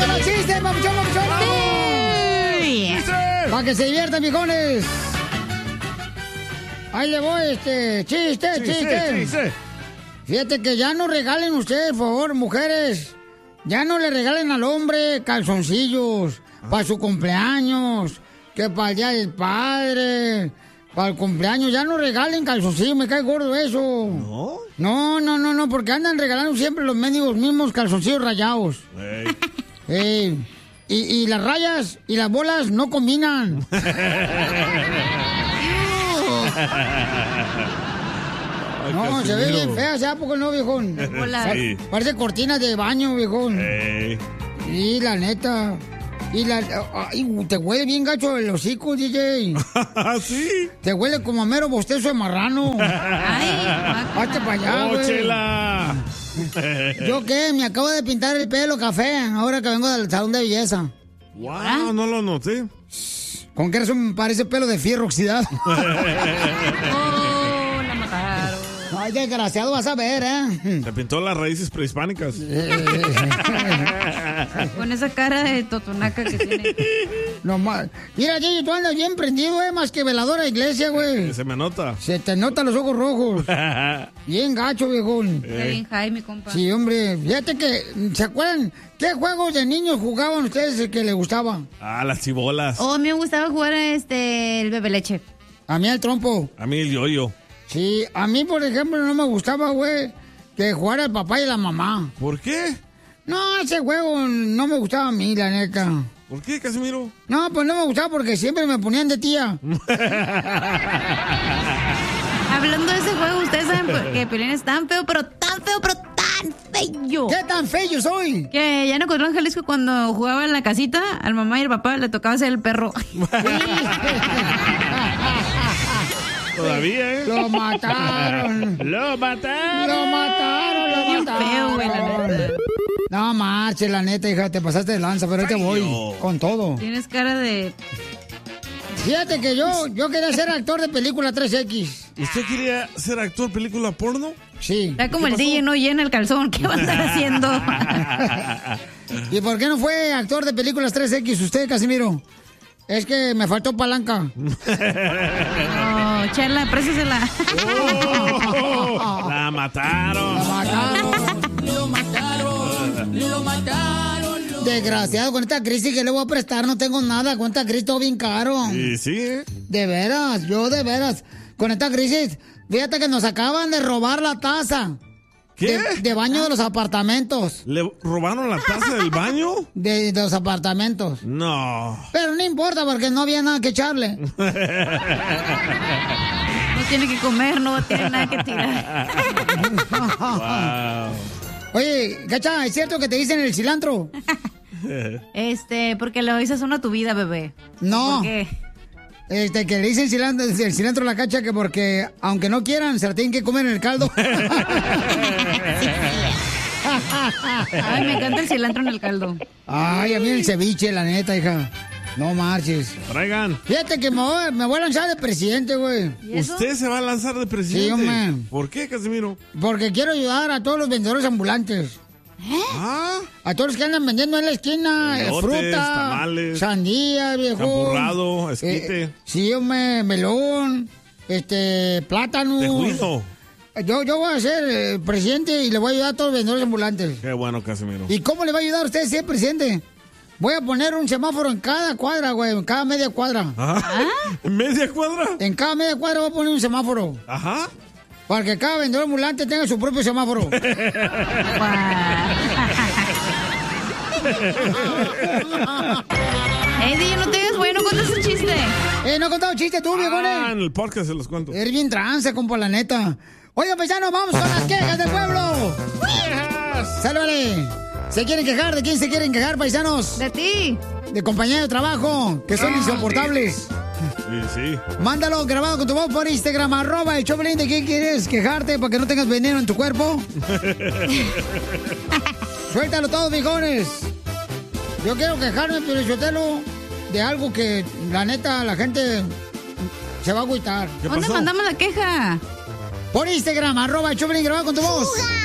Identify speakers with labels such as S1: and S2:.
S1: con los chistes, papuchón, papuchón!
S2: Sí.
S1: ¡Para que se diviertan, viejones! Ahí le voy, chiste. Fíjate que ya no regalen ustedes, por favor, mujeres. Ya no le regalen al hombre calzoncillos para su cumpleaños, que para el día del padre, para el cumpleaños. Ya no regalen calzoncillos, me cae gordo eso. No, porque andan regalando siempre los mendigos mismos calzoncillos rayados. Y las rayas y las bolas no combinan. No, se ve bien fea, ¿sabes? ¿A poco no, viejón?
S2: Sí.
S1: Parece cortinas de baño, viejón. Sí, la neta. Ay, te huele bien gacho el hocico, DJ.
S3: ¿Sí?
S1: Te huele como a mero bostezo de marrano. Hazte para allá, güey.
S3: ¡Chela!
S1: ¿Yo qué? Me acabo de pintar el pelo café ahora que vengo del salón de belleza.
S3: ¡Wow! No lo noté.
S1: ¿Con qué razón parece pelo de fierro oxidado?
S2: La mataron.
S1: Ay, desgraciado, vas a ver, ¿eh?
S3: Te pintó las raíces prehispánicas.
S2: Con esa cara de totonaca que tiene.
S1: No más. Mira, Gigi, tú andas bien prendido, más que veladora de iglesia, güey.
S3: Se me nota.
S1: Se te notan los ojos rojos. Bien gacho, viejón.
S2: Está bien, Jaime, compa.
S1: Sí, hombre. Fíjate que, ¿se acuerdan qué juegos de niños jugaban ustedes que les gustaban?
S3: Las chibolas.
S2: Oh, a mí me gustaba jugar el bebe leche.
S1: A mí el trompo.
S3: A mí el yoyo.
S1: Sí, a mí, por ejemplo, no me gustaba, güey, que jugara el papá y la mamá.
S3: ¿Por qué?
S1: No, ese juego no me gustaba a mí, la neta.
S3: ¿Por qué, Casimiro?
S1: No, pues no me gustaba porque siempre me ponían de tía.
S2: Hablando de ese juego, ustedes saben que Piolín es tan feo, pero tan feo.
S1: ¿Qué tan feo soy?
S2: Que ya no encontró en Jalisco cuando jugaba en la casita, al mamá y al papá le tocaba ser el perro.
S3: Todavía, ¿eh?
S1: Lo mataron.
S3: ¡Lo mataron!
S1: Lo mataron.
S2: Bien feo, güey, la neta.
S1: No marche, la neta, hija, te pasaste de lanza, pero ahí te voy con todo.
S2: Tienes cara de...
S1: Fíjate que yo quería ser actor de película 3X.
S3: ¿Usted quería ser actor de película porno?
S1: Sí.
S2: Está como el DJ no llena el calzón. ¿Qué va a estar haciendo?
S1: ¿Y por qué no fue actor de películas 3X usted, Casimiro? Es que me faltó palanca.
S2: Oh, Chela, présesela.
S3: La mataron.
S1: Lo mataron. Desgraciado, con esta crisis que le voy a prestar no tengo nada. Con esta crisis todo bien caro.
S3: Sí, ¿eh?
S1: De veras, con esta crisis, fíjate que nos acaban de robar la taza.
S3: ¿Qué?
S1: De baño de los apartamentos.
S3: ¿Le robaron la taza del baño?
S1: De los apartamentos.
S3: No.
S1: Pero no importa porque no había nada que echarle.
S2: No tiene que comer, no tiene nada que tirar.
S3: Wow.
S1: Oye, Cacha, ¿es cierto que te dicen el cilantro?
S2: Porque le dices uno a tu vida, bebé.
S1: No.
S2: ¿Por qué?
S1: Que le dicen el cilantro a la Cacha que porque, aunque no quieran, se la tienen que comer en el caldo.
S2: Ay, me encanta el cilantro en el caldo.
S1: Ay, a mí el ceviche, la neta, hija. No marches.
S3: Traigan.
S1: Fíjate que me voy a lanzar de presidente, güey.
S3: ¿Usted se va a lanzar de presidente?
S1: Sí, hombre.
S3: ¿Por qué, Casimiro?
S1: Porque quiero ayudar a todos los vendedores ambulantes. A todos los que andan vendiendo en la esquina,
S3: Elotes,
S1: fruta,
S3: tamales,
S1: sandía, viejo.
S3: Champurrado, esquite.
S1: Sí, hombre, melón, plátano.
S3: Tejuino.
S1: Yo voy a ser presidente y le voy a ayudar a todos los vendedores ambulantes.
S3: Qué bueno, Casimiro.
S1: ¿Y cómo le va a ayudar a usted si es presidente? Voy a poner un semáforo en cada cuadra, güey, en cada media cuadra.
S3: ¿Media cuadra?
S1: En cada media cuadra voy a poner un semáforo.
S3: Ajá.
S1: Para que cada vendedor ambulante tenga su propio semáforo.
S2: DJ, no te digas, güey, no cuentes un chiste.
S1: No he contado chiste tú, viejones.
S3: En el podcast se los cuento.
S1: Eres bien trance, compa, la neta. Oigan, paisanos, vamos con las quejas del pueblo. ¡Quejas! ¡Sálvale! ¿Se quieren quejar? ¿De quién se quieren quejar, paisanos?
S2: De ti.
S1: De compañeros de trabajo, que son insoportables.
S3: Sí.
S1: Mándalo grabado con tu voz por Instagram, @el Choplin. ¿De quién quieres quejarte para que no tengas veneno en tu cuerpo? Suéltalo todo, viejones. Yo quiero quejarme, Piolichotelo, de algo que, la neta, la gente se va a agüitar.
S2: ¿Dónde mandamos la queja?
S1: Por Instagram, @el Choplin, grabado con tu voz.